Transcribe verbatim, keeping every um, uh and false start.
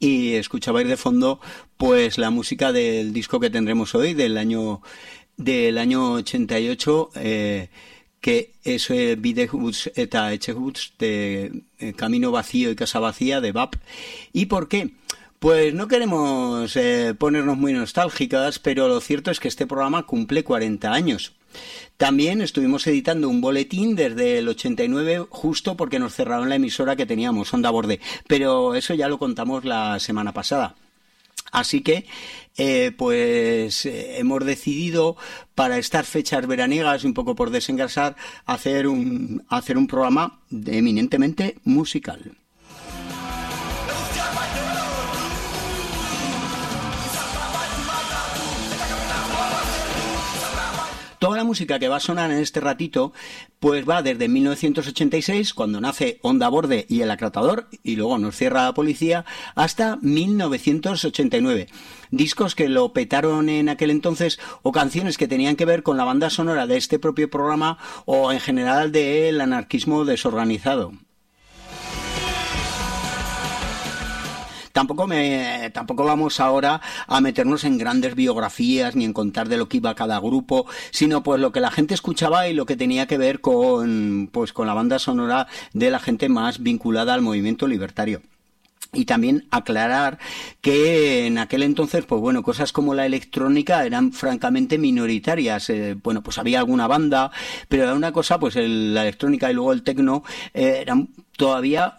y escuchabais de fondo pues la música del disco que tendremos hoy, del año del año ochenta y ocho, eh, que es eh, Bidehuts eta Etxehuts, de eh, Camino Vacío y Casa Vacía, de B A P. ¿Y por qué? Pues no queremos eh, ponernos muy nostálgicas, pero lo cierto es que este programa cumple cuarenta años. También estuvimos editando un boletín desde el ochenta y nueve, justo porque nos cerraron la emisora que teníamos, Onda Borde, pero eso ya lo contamos la semana pasada. Así que, eh, pues eh, hemos decidido para estas fechas veraniegas, un poco por desengrasar, hacer un, hacer un programa eminentemente musical. Toda la música que va a sonar en este ratito, pues va desde mil novecientos ochenta y seis, cuando nace Onda Borde y El Acratador, y luego nos cierra la policía, hasta mil novecientos ochenta y nueve. Discos que lo petaron en aquel entonces, o canciones que tenían que ver con la banda sonora de este propio programa, o en general del anarquismo desorganizado. Tampoco me, tampoco vamos ahora a meternos en grandes biografías ni en contar de lo que iba cada grupo, sino pues lo que la gente escuchaba y lo que tenía que ver con, pues con la banda sonora de la gente más vinculada al movimiento libertario. Y también aclarar que en aquel entonces, pues bueno, cosas como la electrónica eran francamente minoritarias. Eh, bueno, pues había alguna banda, pero era una cosa, pues el, la electrónica y luego el techno eh, eran todavía